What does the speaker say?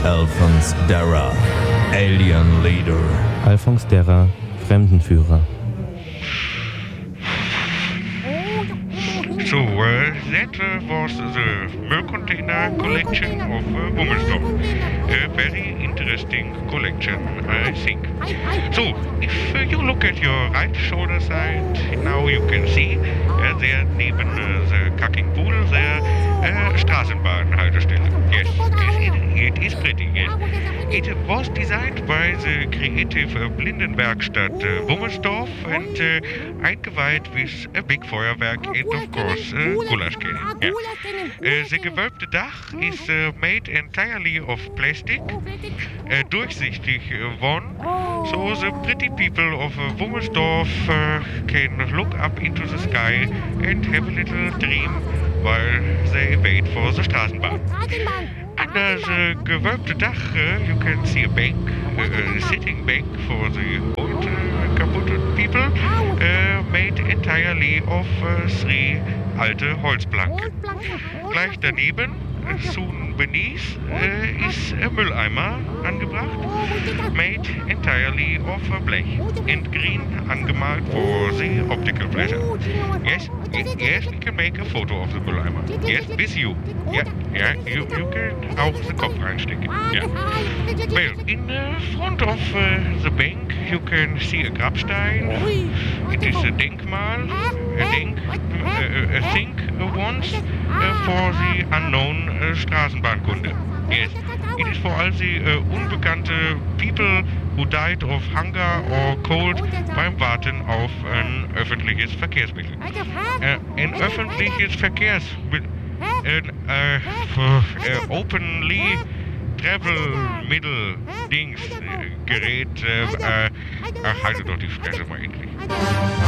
Alphonse Darra, Alien Leader. Alphonse Darra, Fremdenführer. So, that was the milk container collection of Wummelsdorf. A very interesting collection, I think. So, if you look at your right shoulder side, now you can see there neben the Kacking Pool, there Straßenbahnhaltestelle. Yes, it is pretty, yes. It was designed by the creative Blindenwerkstatt Wummelsdorf and eingeweiht with a big Feuerwerk and of course Gulasch cannon. Yeah. The gewölbte Dach is made entirely of plastic, durchsichtig one, so the pretty people of Wummelsdorf can look up into the sky and have a little dream while they wait for the Straßenbahn. Under the gewölbte Dach you can see a bank, a sitting bank for the old kaputte people, made entirely of 3 alte Holzplanken. Gleich daneben, soon beneath, is a Mülleimer angebracht, made entirely of Blech and green angemalt for the optical pleasure. Yes, yes, we can make a photo of the Mülleimer. Yes, with you. Yeah, you can auch the Kopf reinstecken. Yeah. Well, in front of the bank you can see a Grabstein. It is a Denkmal, a think once for the unknown Straßenbahnkunde. Yes, it is for all the unbekannte people who died of hunger or cold beim Warten auf ein öffentliches Verkehrsmittel. Ein öffentliches Verkehrsmittel, openly travel middle Dings, Gerät, halte doch die Fresse mal endlich.